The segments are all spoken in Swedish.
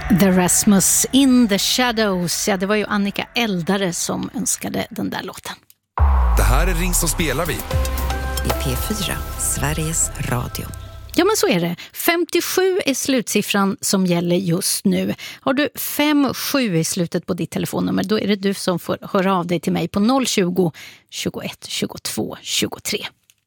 The Rasmus in the Shadows. Ja, det var ju Annika Eldare som önskade den där låten. Det här är Ring som spelar vi. I P4, Sveriges Radio. Ja, men så är det. 57 är slutsiffran som gäller just nu. Har du 57 i slutet på ditt telefonnummer, då är det du som får höra av dig till mig på 020 21 22 23.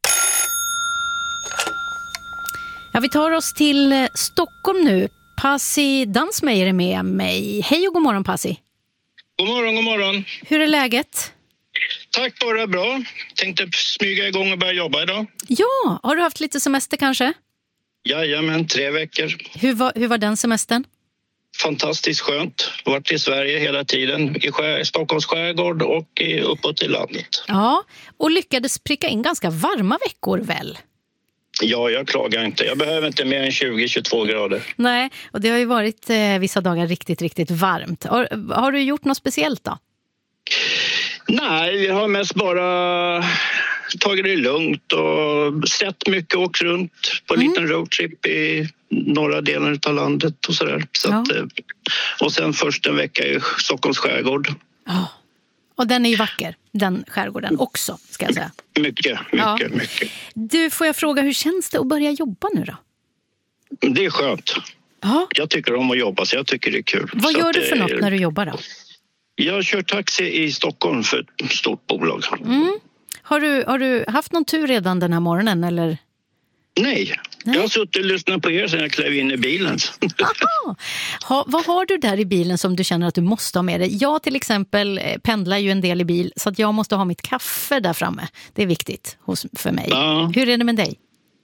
Ja, vi tar oss till Stockholm nu. Pasi Dansmeyer är med mig. Hej och god morgon, Pasi. God morgon, god morgon. Hur är läget? Tack, bara bra. Tänkte smyga igång och börja jobba idag. Ja, har du haft lite semester kanske? Jajamän, 3 veckor. Hur var den semestern? Fantastiskt skönt. Varit i Sverige hela tiden. I Stockholms skärgård och uppåt i landet. Ja, och lyckades pricka in ganska varma veckor väl? Ja, jag klagar inte. Jag behöver inte mer än 20-22 grader. Nej, och det har ju varit vissa dagar riktigt, riktigt varmt. Har du gjort något speciellt då? Nej, vi har mest bara tagit det lugnt och sett mycket, åkt runt på en liten roadtrip i norra delen av landet och sådär. Och sen först en vecka i Stockholms skärgård. Ja, och den är ju vacker, den skärgården också, ska jag säga. Mycket. Du, får jag fråga, hur känns det att börja jobba nu då? Det är skönt. Ja. Jag tycker om att jobba, så jag tycker det är kul. Vad gör du för något när du jobbar då? Jag kör taxi i Stockholm för ett stort bolag. Har du haft någon tur redan den här morgonen eller? Nej. Jag har suttit och lyssnat på er sedan jag klev in i bilen. Vad har du där i bilen som du känner att du måste ha med dig? Jag till exempel pendlar ju en del i bil, så att jag måste ha mitt kaffe där framme. Det är viktigt för mig. Ja. Hur är det med dig?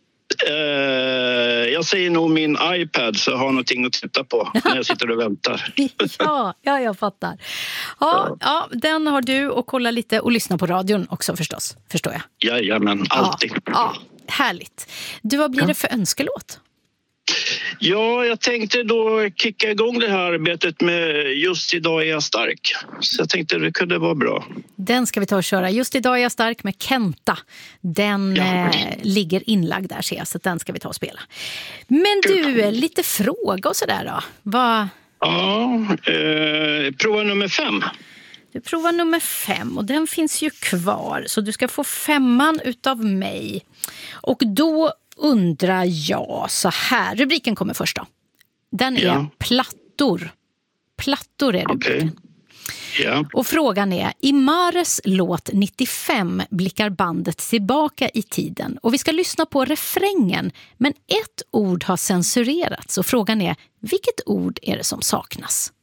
Jag säger nog min iPad, så jag har någonting att titta på när jag sitter och väntar. Ja, jag fattar. Ja, den har du, och kolla lite och lyssna på radion också förstås, förstår jag. Jajamän, alltid. Ja, härligt. Du, vad blir det för önskelåt? Ja, jag tänkte då kicka igång det här arbetet med Just idag är jag stark. Så jag tänkte det kunde vara bra. Den ska vi ta och köra. Just idag är jag stark med Kenta. Den ligger inlagd där, ser jag, så den ska vi ta och spela. Men du, lite fråga och sådär då. Ja, prova nummer 5. Du provar nummer 5 och den finns ju kvar. Så du ska få 5:an utav mig. Och då undrar jag så här. Rubriken kommer först då. Den är plattor. Plattor är rubriken. Ja. Och frågan är, i Mares låt 95 blickar bandet tillbaka i tiden. Och vi ska lyssna på refrängen. Men ett ord har censurerats. Och frågan är, vilket ord är det som saknas?